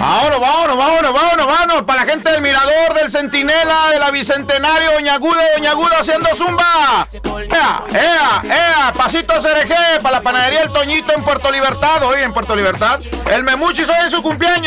Vámonos. Para la gente del Mirador, del Centinela, de la Bicentenario, Doña Aguda haciendo zumba. ¡Ea! Pasito Cereje, para la panadería El Toñito en Puerto Libertad. Oye, en Puerto Libertad. El Memuchis hoy en su cumpleaños.